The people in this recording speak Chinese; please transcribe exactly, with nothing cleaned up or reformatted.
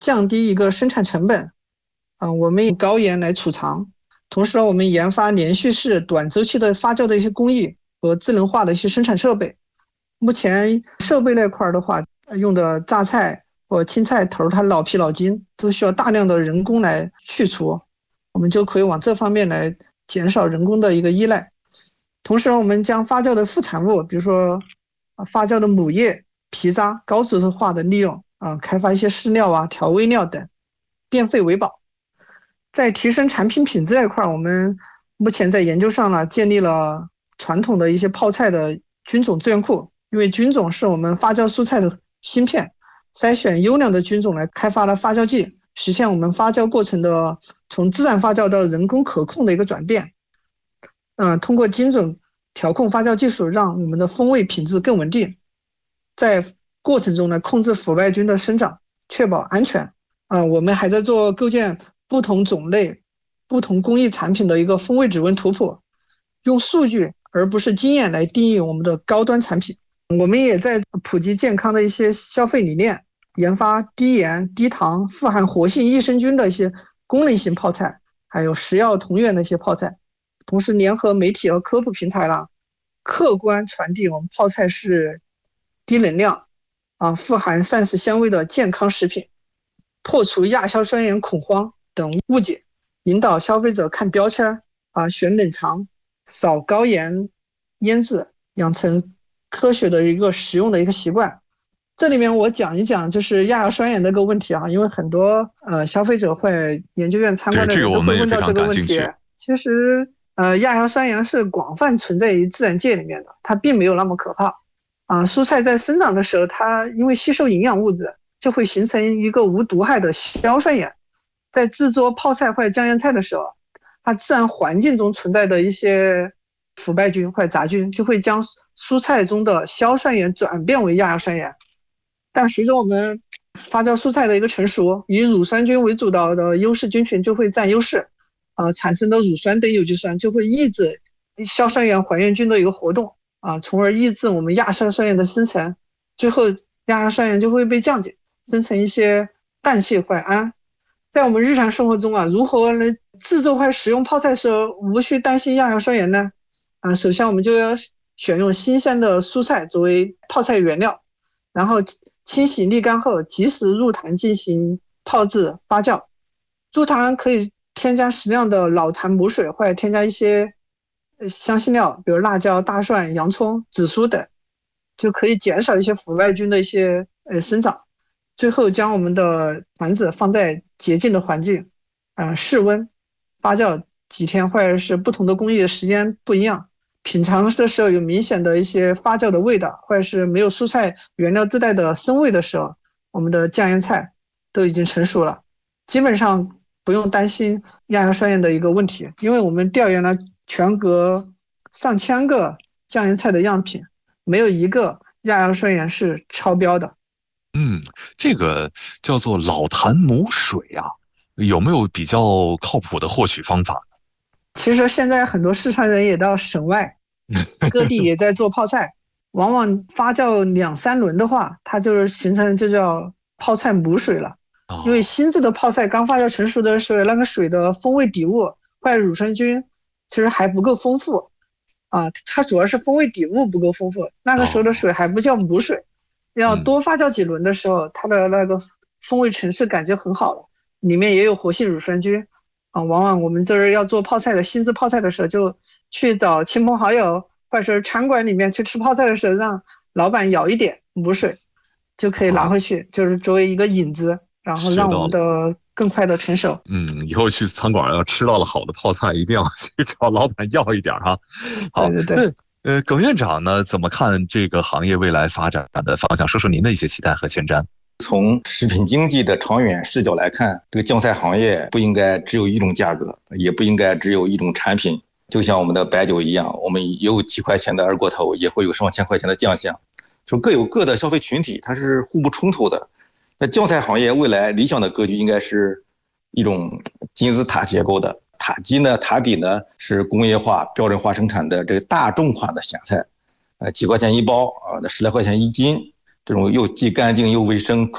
降低一个生产成本。嗯，我们以高盐来储藏，同时我们研发连续式短周期的发酵的一些工艺和智能化的一些生产设备。目前设备那块的话，用的榨菜或青菜头它老皮老筋都需要大量的人工来去除，我们就可以往这方面来减少人工的一个依赖。同时我们将发酵的副产物，比如说发酵的母液、皮渣高质化的利用啊，开发一些饲料啊、调味料等，变废为宝。在提升产品品质这一块，我们目前在研究上呢，建立了传统的一些泡菜的菌种资源库，因为菌种是我们发酵蔬菜的芯片，筛选优良的菌种来开发了发酵剂，实现我们发酵过程的从自然发酵到人工可控的一个转变。嗯，通过精准调控发酵技术，让我们的风味品质更稳定，在过程中呢控制腐败菌的生长，确保安全。嗯，我们还在做构建不同种类、不同工艺产品的一个风味指纹图谱，用数据而不是经验来定义我们的高端产品。我们也在普及健康的一些消费理念，研发低盐、低糖、富含活性益生菌的一些功能性泡菜，还有食药同源的一些泡菜。同时联合媒体和科普平台啦，客观传递我们泡菜是低能量啊、富含膳食纤维的健康食品，破除亚硝酸盐恐慌等误解，引导消费者看标签啊，选冷藏，少高盐腌制，养成科学的一个食用的一个习惯。这里面我讲一讲就是亚硝酸盐的一个问题啊，因为很多呃消费者会研究院参观的人都会问到这个问题。其实呃亚硝酸盐是广泛存在于自然界里面的，它并没有那么可怕啊。蔬菜在生长的时候，它因为吸收营养物质，就会形成一个无毒害的硝酸盐。在制作泡菜或者酱腌菜的时候，它自然环境中存在的一些腐败菌或者杂菌就会将蔬菜中的硝酸盐转变为亚硝酸盐。但随着我们发酵蔬菜的一个成熟，以乳酸菌为主导的优势菌群就会占优势，呃，产生的乳酸等有机酸就会抑制硝酸盐还原菌的一个活动啊，从而抑制我们亚硝酸盐的生成，最后亚硝酸盐就会被降解，生成一些氮气或氨。在我们日常生活中啊，如何来制作或使用泡菜时无需担心亚硝酸盐呢？啊，首先我们就要选用新鲜的蔬菜作为泡菜原料，然后清洗沥干后及时入坛进行泡制发酵。入坛可以添加适量的老坛母水，或者添加一些香辛料，比如辣椒、大蒜、洋葱、紫苏等，就可以减少一些腐败菌的一些呃生长。最后将我们的坛子放在洁净的环境，呃，室温发酵几天，或者是不同的工艺的时间不一样，品尝的时候有明显的一些发酵的味道，或者是没有蔬菜原料自带的生味的时候，我们的酱腌菜都已经成熟了，基本上不用担心亚硝酸盐的一个问题。因为我们调研了全国上千个酱腌菜的样品，没有一个亚硝酸盐是超标的。 嗯，这个叫做老坛母水啊，有没有比较靠谱的获取方法？ 其实现在很多四川人也到省外各地也在做泡菜，往往发酵两三轮的话，它就是形成就叫泡菜母水了。因为新制的泡菜刚发酵成熟的时候，那个水的风味底物或者乳酸菌其实还不够丰富啊，它主要是风味底物不够丰富，那个时候的水还不叫母水，要多发酵几轮的时候，它的那个风味层次感就很好了，里面也有活性乳酸菌啊。往往我们这儿要做泡菜的新制泡菜的时候，就去找亲朋好友或者是餐馆里面去吃泡菜的时候，让老板舀一点母水就可以拿回去，就是作为一个引子，然后让我们的更快的成熟。 嗯，以后去餐馆要吃到了好的泡菜，一定要去找老板要一点哈。好， 对对对。 呃，耿院长呢，怎么看这个行业未来发展的方向？说说您的一些期待和前瞻。 从食品经济的长远视角来看，这个酱菜行业不应该只有一种价格，也不应该只有一种产品。就像我们的白酒一样，我们有几块钱的二锅头，也会有上千块钱的酱香，就各有各的消费群体，它是互不冲突的。那酱菜行业未来理想的格局应该是一种金字塔结构的。塔基呢，塔底呢是工业化、标准化生产的这个大众款的咸菜，呃，几块钱一包啊，那十来块钱一斤，这种又既干净又卫生。